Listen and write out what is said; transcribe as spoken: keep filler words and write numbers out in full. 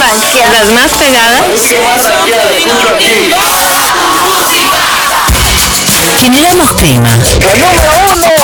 Las más pegadas. ¿Quién eran los temas? ¡La número uno!